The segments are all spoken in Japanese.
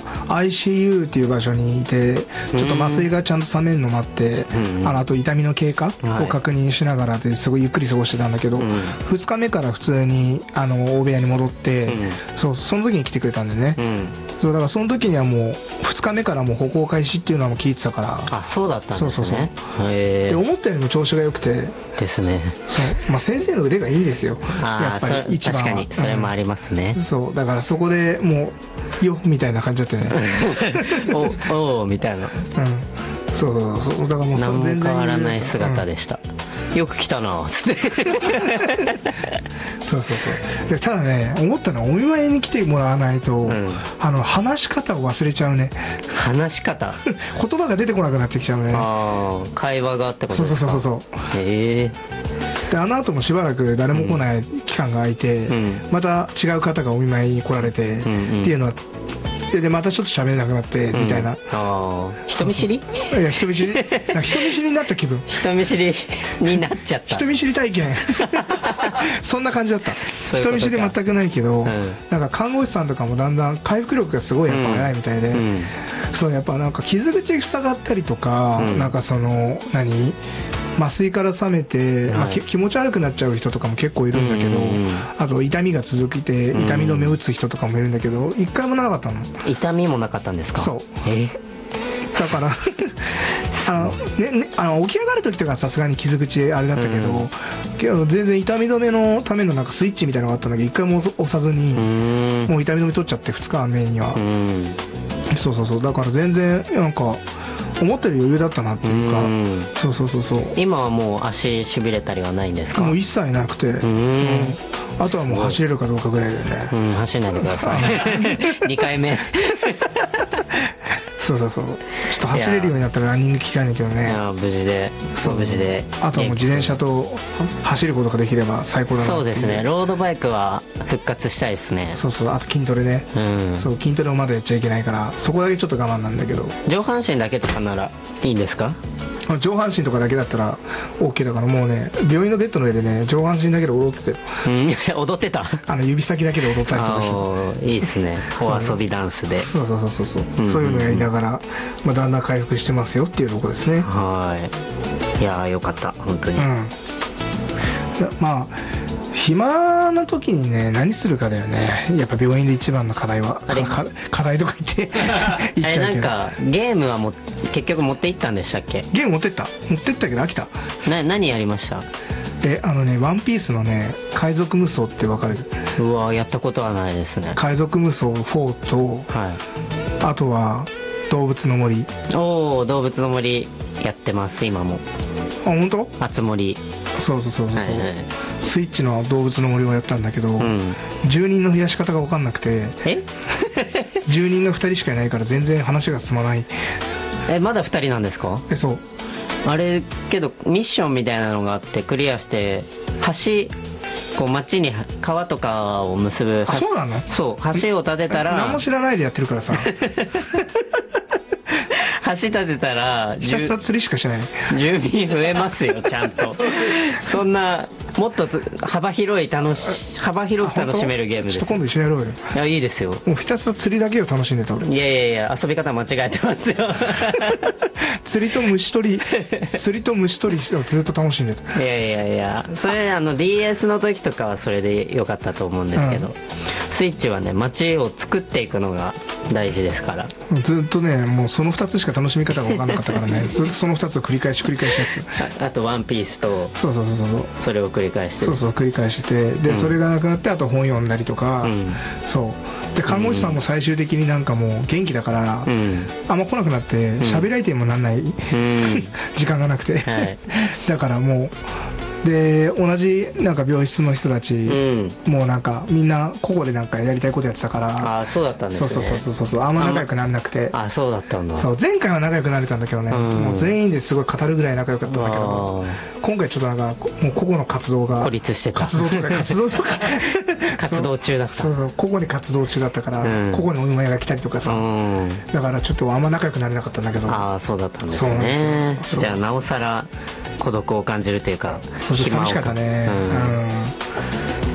ICU っていう場所にいて、ちょっと麻酔がちゃんと冷めるの待って、あと痛みの経過を確認しながらですごいゆっくり過ごしてたんだけど、2日目から普通に大部屋に戻って、その時に来てくれたんでね、そうだからその時にはもう2日目からもう歩行開始っていうのはもう聞いてたから。 あ、そうだったんですね。 で思ったよりも調子が良くてですね。 そう、先生の腕がいいんですよ、やっぱり一番は。 確かにそれもありますね。 そうだからそこでもうよみたいな感じだったよねおみたいな。 そうだからもう何も変わらない姿でした、よく来たなつってそうでただね、思ったのはお見舞いに来てもらわないと、話し方を忘れちゃうね。 話し方言葉が出てこなくなってきちゃうね。 会話がってことですか。 そうであの後もしばらく誰も来ない期間が空いて、また違う方がお見舞いに来られて、っていうのはでまたちょっと喋れなくなってみたいな。 人見知り？ いや、人見知りになった気分。 人見知りになっちゃった。 人見知り体験そんな感じだった。人見知り全くないけど、なんか看護師さんとかもだんだん回復力がすごいやっぱ早いみたいで、そうやっぱなんか傷口塞がったりとか、なんかその麻酔から覚めて、気持ち悪くなっちゃう人とかも結構いるんだけど、あと痛みが続いて痛み止め打つ人とかもいるんだけど、一回もなかったの。 痛みもなかったんですか。 そうだから起き上がる時とかさすがに傷口あれだったけど、全然痛み止めのためのなんかスイッチみたいなのがあったんだけど、一回も押さずにもう痛み止め取っちゃって、2日目には。そうだから全然なんか思ったより余裕だったなっていうか。そう今はもう足しびれたりはないんですか。 もう一切なくて、あとはもう走れるかどうかぐらいだよね。 走らないでください2回目そうちょっと走れるようになったらランニング効きたいんだけどね。 無事であとはもう自転車と走ることができれば最高だなっていう。 そうですね、ロードバイクは復活したいですね。 あと筋トレね。そう筋トレをまだやっちゃいけないから、そこだけちょっと我慢なんだけど。 上半身だけとかならいいんですか。 上半身とかだけだったら OK だから、もうね病院のベッドの上でね上半身だけで踊ってて、 踊ってた指先だけで踊ったりとかしてて。いいですね、お遊びダンスで。そういうのやりながら、だんだん回復してますよっていうところですね。 いやよかった本当に。 暇な時にね何するかだよね、やっぱ病院で一番の課題は。課題とか言って言っちゃうけど、 なんかゲームは結局持って行ったんでしたっけ。 ゲーム持ってったけど飽きた。 何やりました。 ワンピースのね海賊無双って分かる。 うわやったことはないですね。 海賊無双4と、あとは動物の森。動物の森やってます今も。 本当？ あつ森。 そうスイッチの動物の森をやったんだけど、住人の増やし方が分かんなくて住人が2人しかいないから全然話が進まない。 まだ2人なんですか。 そうあれけどミッションみたいなのがあってクリアして町に川とかを結ぶ。 そうなの。 そう橋を建てたら何も知らないでやってるからさ橋建てたらひたすら釣りしかしない。 住民増えますよちゃんとそんなもっと幅広く楽しめるゲームです。 ちょっと今度一緒にやろうよ。 いやいいですよ。 もうひたすら釣りだけを楽しんでた俺。 いや遊び方間違えてますよ釣りと虫取りをずっと楽しんでた。 いやそれDS の時とかはそれでよかったと思うんですけど、スイッチはね街を作っていくのが大事ですから。 ずっとねもうその2つしか楽しみ方が分からなかったからねずっとその2つを繰り返しやつ。 あとワンピースとそれを繰り返して繰り返してで、それがなくなってあと本読んだりとか、で看護師さんも最終的になんかもう元気だから、あんま来なくなって喋り相手にもなんない、時間がなくて、だからもうで同じなんか病室の人たち、もうなんかみんな個々でなんかやりたいことやってたから。 そうだったんですね。 そうあんま仲良くならなくて。 そうだったんだ。 前回は仲良くなれたんだけどね、もう全員ですごい語るぐらい仲良かったんだけど、今回ちょっとなんかもう個々の活動が孤立してた。 活動中だった。 個々に活動中だったから、個々にお見舞いが来たりとかさ、だからちょっとあんま仲良くなれなかったんだけど。 そうだったんですね。じゃあなおさら孤独を感じるというか。 寂しかったね。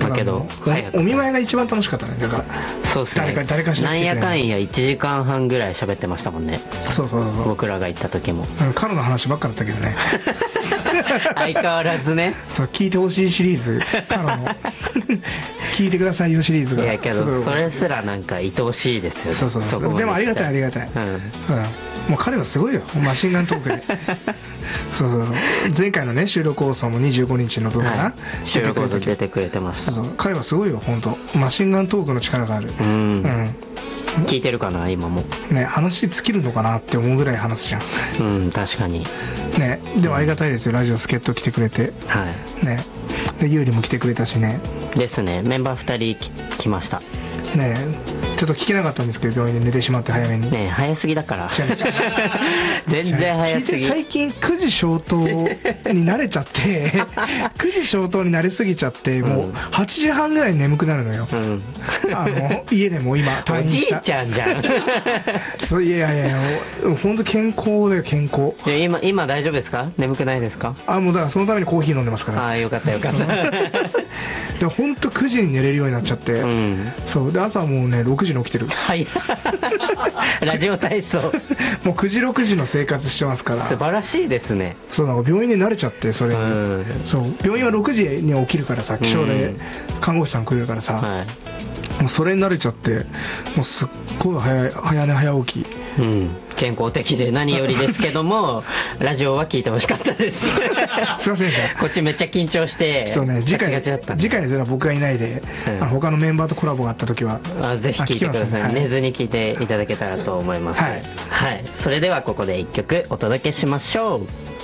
だけどお見舞いが一番楽しかったね。だからそうですね、 誰かしらなんやかんや1時間半ぐらい喋ってましたもんね。 そう僕らが行った時もカロの話ばっかだったけどね相変わらずね。 そう聞いてほしいシリーズ、カロの聞いてくださいよシリーズが。 いやけどそれすらなんか愛おしいですよね。 そうでもありがたい、もう彼はすごいよ、マシンガントークでそう前回のね収録放送も25日の分かな、 収録放送出てくれてました。 彼はすごいよ本当、マシンガントークの力がある。 聞いてるかな今もね。話尽きるのかなって思うぐらい話すじゃん。 確かにね。でもありがたいですよ、ラジオ助っ人来てくれて。ね。でユーリも来てくれたしね。 ですね。メンバー2人来ましたね。ちょっと聞けなかったんですけど、病院で寝てしまって早めに。 ね、早すぎだから全然早すぎ。 最近9時消灯に慣れちゃって9時消灯に慣れすぎちゃって、もう8時半ぐらいに眠くなるのよ、家でも今退院した。 おじいちゃんじゃんそういや本当健康だよ、健康。 じゃあ今大丈夫ですか？眠くないですか？ もうだからそのためにコーヒー飲んでますから。 よかったよかったで本当9時に寝れるようになっちゃって、そうで朝もうね6時に起きてる。 はいラジオ体操もう9時6時の生活してますから。 素晴らしいですね。 そうなんか病院で慣れちゃって、それに、そう病院は6時に起きるからさ、起床で看護師さん来るからさ、もうそれに慣れちゃって、もうすっごい早寝早起き、 健康的で何よりですけどもラジオは聞いてほしかったですすいませんでした。 こっちめっちゃ緊張してちょっとね、次回には僕がいないで、他のメンバーとコラボがあった時はぜひ聞いてください。寝ずに聞いていただけたらと思います。それではここで1曲お届けしましょう。